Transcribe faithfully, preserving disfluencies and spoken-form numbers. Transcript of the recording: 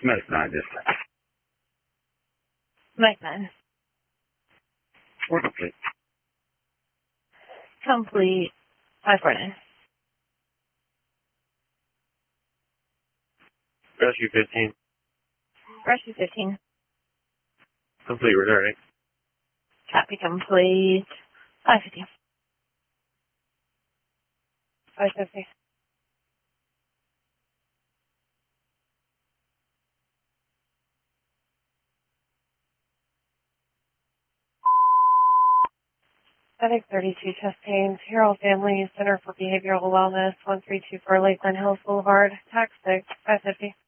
Medic nine dispatch. Medic nine. We're complete. Complete. five four nine. Rescue fifteen. Rescue fifteen. Complete returning. Copy complete. five fifty. five fifty. Medic thirty-two chest pains, Hero Family Center for Behavioral Wellness, one three two four Lakeland Hills Boulevard, tax six, five fifty.